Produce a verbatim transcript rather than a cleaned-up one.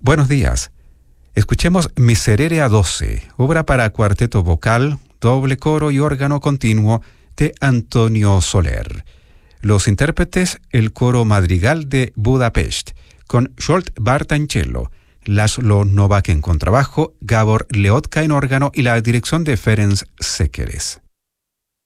Buenos días. Escuchemos Miserere a doce, obra para cuarteto vocal, doble coro y órgano continuo de Antonio Soler. Los intérpretes, el coro madrigal de Budapest, con Zsolt Barta en cello, László Novák en contrabajo, Gábor Leotka en órgano y la dirección de Ferenc Sekeres.